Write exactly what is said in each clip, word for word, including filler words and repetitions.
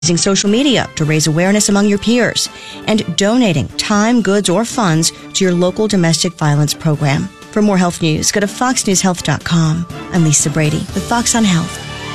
Using social media to raise awareness among your peers, and donating time, goods, or funds to your local domestic violence program. For more health news, go to fox news health dot com. I'm Lisa Brady with Fox on Health.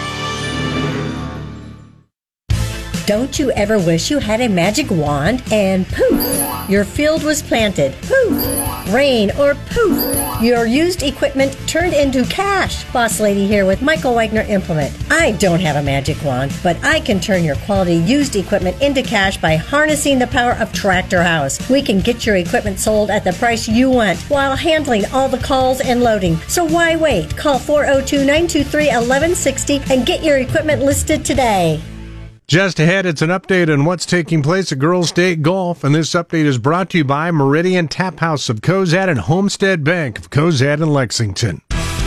Don't you ever wish you had a magic wand and poof, your field was planted? Poof, rain or poof, your used equipment turned into cash. Boss Lady here with Michael Wagner Implement. I don't have a magic wand, but I can turn your quality used equipment into cash by harnessing the power of Tractor House. We can get your equipment sold at the price you want while handling all the calls and loading. So why wait? Call four oh two, nine two three, one one six oh and get your equipment listed today. Just ahead, it's an update on what's taking place at Girls State Golf, and this update is brought to you by Meridian Tap House of Cozad and Homestead Bank of Cozad and Lexington.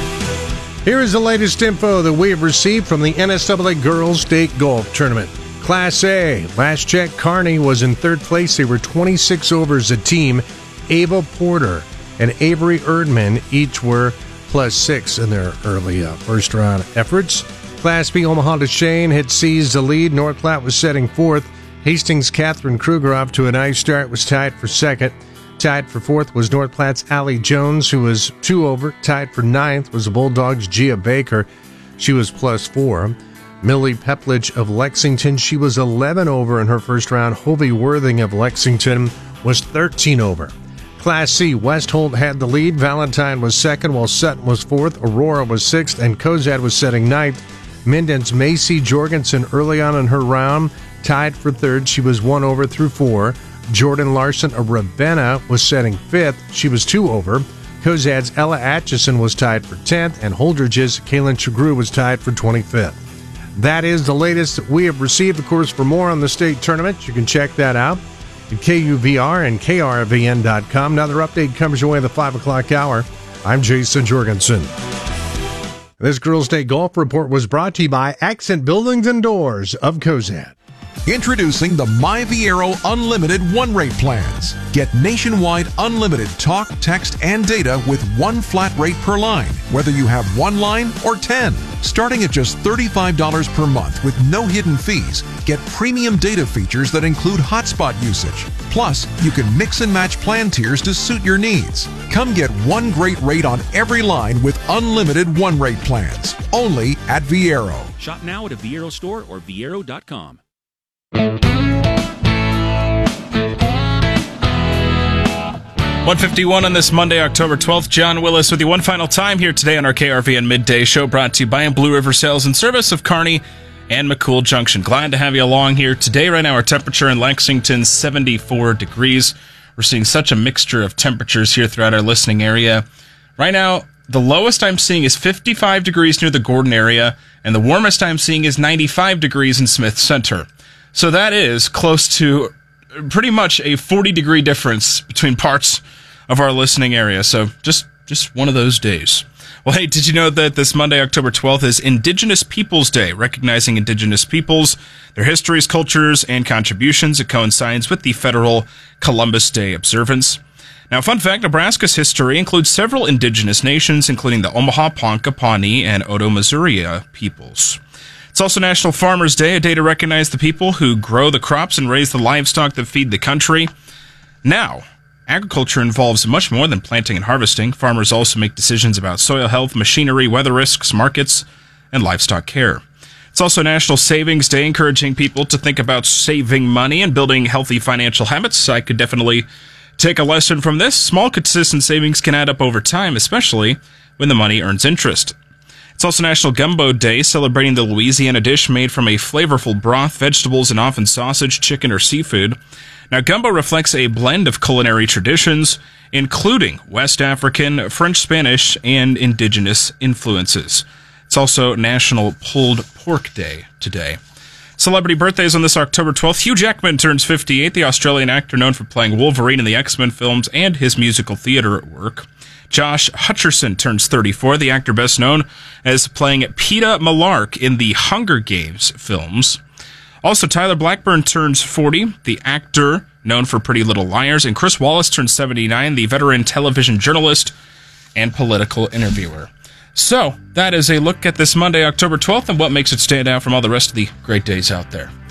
Here is the latest info that we have received from the N S double A Girls State Golf Tournament. Class A, last check, Kearney was in third place. They were twenty-six over as a team. Ava Porter and Avery Erdman each were plus six in their early uh, first-round efforts. Class B, Omaha DeShane had seized the lead. North Platte was setting fourth. Hastings' Catherine Kruger off to a nice start was tied for second. Tied for fourth was North Platte's Allie Jones, who was two over. Tied for ninth was the Bulldogs' Gia Baker. She was plus four. Millie Peplich of Lexington, she was eleven over in her first round. Hovey Worthing of Lexington was thirteen over. Class C, Westholt had the lead. Valentine was second, while Sutton was fourth. Aurora was sixth, and Cozad was setting ninth. Minden's Macy Jorgensen early on in her round tied for third. She was one over through four. Jordan Larson of Ravenna was setting fifth. She was two over. Cozad's Ella Atchison was tied for tenth, and Holdridge's Kaylin Chagru was tied for twenty-fifth. That is the latest that we have received. Of course, for more on the state tournament, you can check that out at K U V R and K R V N dot com. Another update comes your way at the five o'clock hour. I'm Jason Jorgensen. This Girls State Golf Report was brought to you by Accent Buildings and Doors of Cozad. Introducing the My Viero Unlimited one-rate plans. Get nationwide unlimited talk, text, and data with one flat rate per line, whether you have one line or ten. Starting at just thirty-five dollars per month with no hidden fees, get premium data features that include hotspot usage. Plus, you can mix and match plan tiers to suit your needs. Come get one great rate on every line with unlimited one-rate plans. Only at Viero. Shop now at a Viero store or viero dot com. one fifty-one on this Monday, October twelfth. John Willis with you one final time here today on our K R V N Midday Show, brought to you by Blue River Sales and Service of Kearney and McCool Junction. Glad to have you along here today. Right now, our temperature in Lexington, seventy-four degrees. We're seeing such a mixture of temperatures here throughout our listening area. Right now, the lowest I'm seeing is fifty-five degrees near the Gordon area, and the warmest I'm seeing is ninety-five degrees in Smith Center. So that is close to pretty much a forty-degree difference between parts of our listening area. So just just one of those days. Well, hey, did you know that this Monday, October twelfth, is Indigenous Peoples Day, recognizing Indigenous peoples, their histories, cultures, and contributions? It coincides with the federal Columbus Day observance. Now, fun fact, Nebraska's history includes several indigenous nations, including the Omaha, Ponca, Pawnee, and Oto-Missouri peoples. It's also National Farmers Day, a day to recognize the people who grow the crops and raise the livestock that feed the country. Now, agriculture involves much more than planting and harvesting. Farmers also make decisions about soil health, machinery, weather risks, markets, and livestock care. It's also National Savings Day, encouraging people to think about saving money and building healthy financial habits. I could definitely take a lesson from this. Small, consistent savings can add up over time, especially when the money earns interest. It's also National Gumbo Day, celebrating the Louisiana dish made from a flavorful broth, vegetables, and often sausage, chicken, or seafood. Now, gumbo reflects a blend of culinary traditions, including West African, French, Spanish, and indigenous influences. It's also National Pulled Pork Day today. Celebrity birthdays on this October twelfth. Hugh Jackman turns fifty-eight, the Australian actor known for playing Wolverine in the X-Men films and his musical theater work. Josh Hutcherson turns thirty-four, the actor best known as playing Peeta Mellark in the Hunger Games films. Also, Tyler Blackburn turns forty, the actor known for Pretty Little Liars, and Chris Wallace turns seventy-nine, the veteran television journalist and political interviewer. So, that is a look at this Monday, October twelfth, and what makes it stand out from all the rest of the great days out there.